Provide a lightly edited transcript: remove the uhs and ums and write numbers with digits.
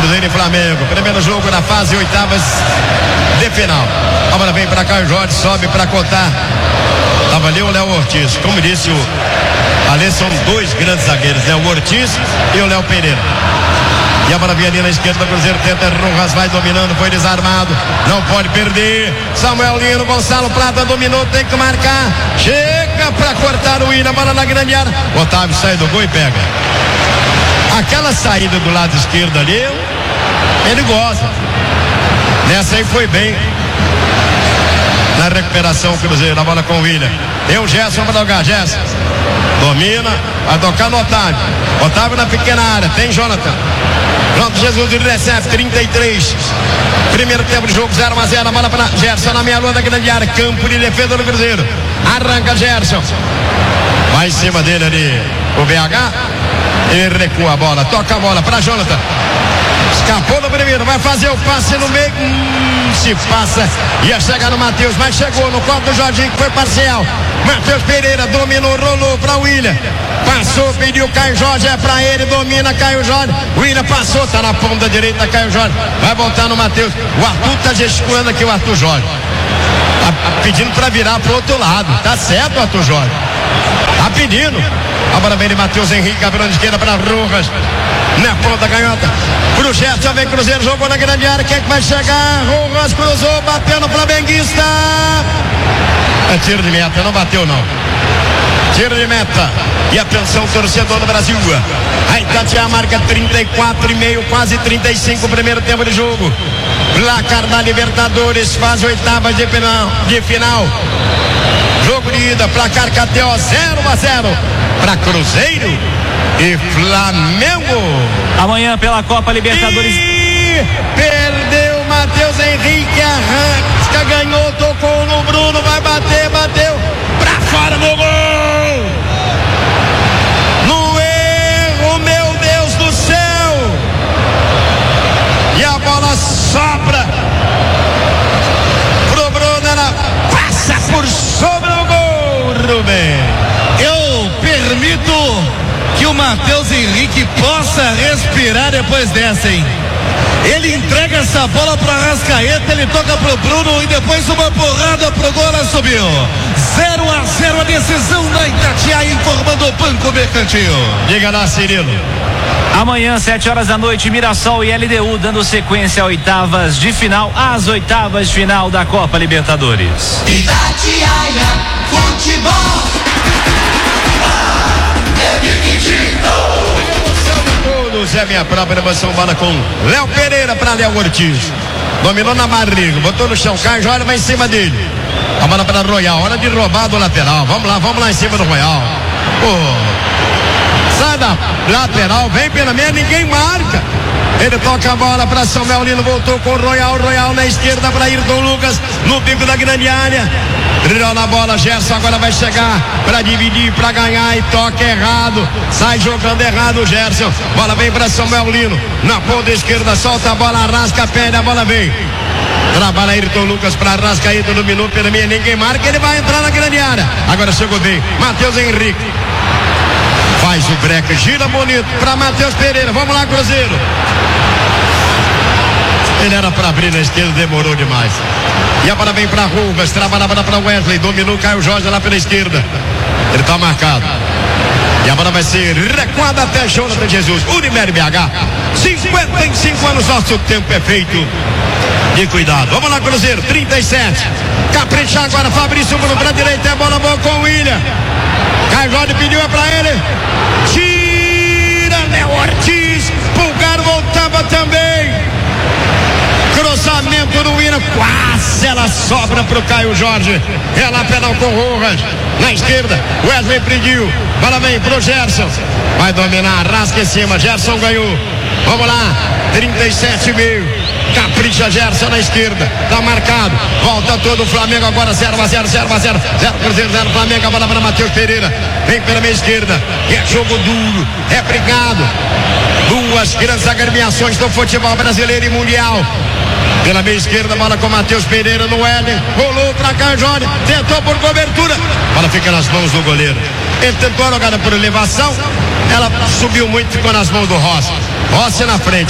Cruzeiro e Flamengo, primeiro jogo na fase oitavas de final. A bola vem pra cá, o Jorge sobe pra cotar. Tava ali o Léo Ortiz, como disse o ali, são dois grandes zagueiros, né? O Ortiz e o Léo Pereira. E a bola vem ali na esquerda, o Cruzeiro tenta, Rojas vai dominando, foi desarmado, não pode perder. Samuel Lino, Gonçalo Plata dominou, tem que marcar, chega pra cortar o Willian, bola na grande área. Otávio sai do gol e pega. Aquela saída do lado esquerdo ali, ele gosta. Nessa aí foi bem. Na recuperação, o Cruzeiro, a bola com o Willian. Tem o Gerson para tocar, Gerson. Domina, vai tocar no Otávio. Otávio na pequena área, tem Jonathan. Pronto, Jesus, ele recebe, 33. Primeiro tempo de jogo, 0-0, a bola para Gerson na meia lua da grande área. Campo de defesa do Cruzeiro. Arranca Gerson. Vai em cima dele ali, o BH. Ele recua a bola, toca a bola para Jonathan. Escapou no primeiro, vai fazer o passe no meio. Se passa, ia chegar no Matheus, mas chegou no colo do Jorginho, que foi parcial. Matheus Pereira dominou, rolou para o Willian. Passou, pediu Caio Jorge, é para ele, domina Caio Jorge. Willian passou, tá na ponta direita, Caio Jorge. Vai voltar no Matheus. O Arthur tá gesticulando aqui, o Arthur Jorge. Tá pedindo para virar pro outro lado. Tá certo, Arthur Jorge. Tá pedindo. Agora vem de Matheus Henrique, abrindo de esquerda para Rojas. Na ponta canhota, pro Gerson, vem Cruzeiro, jogou na grande área, quem é que vai chegar? Rojas cruzou, bateu no flamenguista. É tiro de meta, não bateu não. Tiro de meta. E atenção, torcedor do Brasil. Aí Tatiana marca 34,5, quase 35, primeiro tempo de jogo. Placar da Libertadores, fase oitavas de final. Jogo de ida, placar KTO 0-0 para Cruzeiro e Flamengo. Amanhã pela Copa Libertadores. E perdeu Matheus Henrique, arranca, ganhou, tocou no Bruno, vai bater, bateu pra fora no gol. No erro, meu Deus do céu. E a bola sobra pro Bruno, ela passa por sobre o gol, Rubem. Eu permito que o Matheus Henrique possa respirar depois dessa, hein? Ele entrega essa bola para Arrascaeta, ele toca pro Bruno e depois uma porrada pro gol, ela subiu. 0-0 a decisão da Itatiaia, informando o Banco Mercantil. Diga lá, Cirilo. Amanhã, 7 da noite, Mirassol e LDU dando sequência a oitavas de final, às oitavas de final da Copa Libertadores. Itatiaia Futebol. Todos é minha própria emoção, bola com Léo Pereira para Léo Ortiz. Dominou na barriga, botou no chão, Caio Jorge vai em cima dele. A bola para Royal, hora de roubar do lateral. Vamos lá em cima do Royal. Sai da lateral, vem pela meia, ninguém marca. Ele toca a bola para Samuel Lino, voltou com o Royal na esquerda para Ayrton Lucas, no bico da grande área. Trilhou na bola, Gerson agora vai chegar para dividir, para ganhar e toca errado. Sai jogando errado o Gerson. Bola vem para Samuel Lino, na ponta esquerda, solta a bola, arrasca a perna, a bola vem. Trabalha Ayrton Lucas para Arrascaeta, dominou pela meia, ninguém marca, ele vai entrar na grande área. Agora chegou bem, Matheus Henrique. Faz o breca, gira bonito para Matheus Pereira. Vamos lá, Cruzeiro. Ele era para abrir na esquerda, demorou demais. E a bola vem para Rugas, trabalha a bola para Wesley, dominou Caio Jorge lá pela esquerda. Ele está marcado. E a bola vai ser recuada até Jonathan Jesus. Unimed BH, 55 anos, nosso tempo é feito de cuidado. Vamos lá, Cruzeiro, 37. Caprichar agora, Fabrício Bruno para a direita, é bola boa com o Willian. Caio Jorge pediu, é para ele. Tira Léo Ortiz. Pulgar voltava também. Cruzamento do Willian, quase ela sobra pro Caio Jorge. Ela penal com Rojas. Na esquerda, Wesley pediu. Bola vem pro Gerson. Vai dominar, rasca em cima. Gerson ganhou. Vamos lá, 37,5. Capricha Gerson na esquerda, tá marcado, volta todo o Flamengo agora 0-0, Cruzeiro 0 Flamengo, a bola para Matheus Pereira, vem pela minha esquerda, é jogo duro, é brigado, duas grandes agremiações do futebol brasileiro e mundial. Pela meia esquerda, bola com Matheus Pereira no Éden, rolou pra cá, Jorge, tentou por cobertura, bola fica nas mãos do goleiro. Ele tentou a jogada por elevação, ela subiu muito, ficou nas mãos do Rossi na frente.